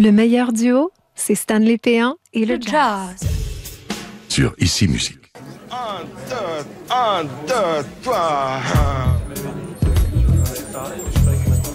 Le meilleur duo, c'est Stanley Péan et le jazz. Sur Ici Musique. 1, 2, 3.